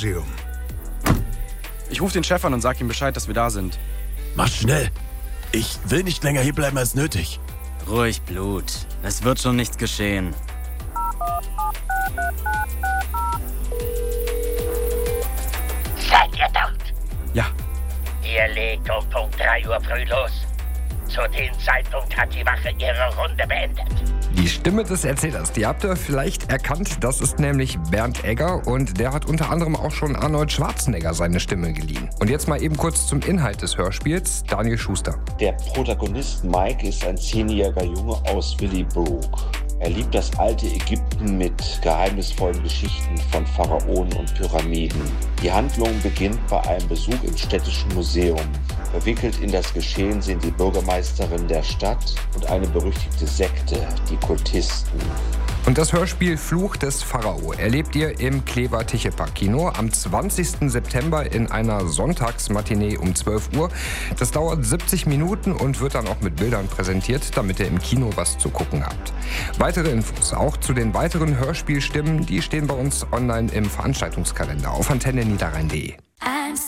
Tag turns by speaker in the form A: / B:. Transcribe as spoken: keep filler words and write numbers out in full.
A: Museum.
B: Ich rufe den Chef an und sag ihm Bescheid, dass wir da sind.
C: Mach schnell. Ich will nicht länger hier bleiben als nötig.
D: Ruhig, Blut. Es wird schon nichts geschehen.
E: Seid ihr dort?
B: Ja.
E: Ihr legt um Punkt drei Uhr früh los. Zu dem Zeitpunkt hat die Wache ihre Runde beendet.
F: Die Stimme des Erzählers, die habt ihr vielleicht erkannt. Das ist nämlich Bernd Egger und der hat unter anderem auch schon Arnold Schwarzenegger seine Stimme geliehen. Und jetzt mal eben kurz zum Inhalt des Hörspiels. Daniel Schuster.
G: Der Protagonist Mike ist ein zehnjähriger Junge aus Willibrook. Er liebt das alte Ägypten mit geheimnisvollen Geschichten von Pharaonen und Pyramiden. Die Handlung beginnt bei einem Besuch im städtischen Museum. Verwickelt in das Geschehen sind die Bürgermeisterin der Stadt und eine berüchtigte Sekte, die Kultisten.
F: Und das Hörspiel Fluch des Pharao erlebt ihr im Klever Tichepack Kino am zwanzigsten September in einer Sonntagsmatinee um zwölf Uhr. Das dauert siebzig Minuten und wird dann auch mit Bildern präsentiert, damit ihr im Kino was zu gucken habt. Weitere Infos auch zu den weiteren Hörspielstimmen, die stehen bei uns online im Veranstaltungskalender auf antenne niederrhein punkt de.